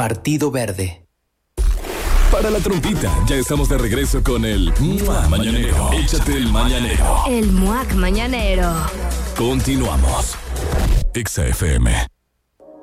Partido Verde. Para la trompita, ya estamos de regreso con el MUAC Mañanero. Échate el mañanero. El MUAC Mañanero. Continuamos. XFM.